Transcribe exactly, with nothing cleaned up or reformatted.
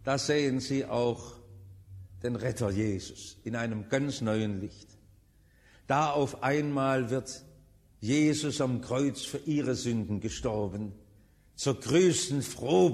da sehen Sie auch den Retter Jesus in einem ganz neuen Licht. Da auf einmal wird Jesus am Kreuz für Ihre Sünden gestorben, zur größten Frohbotschaft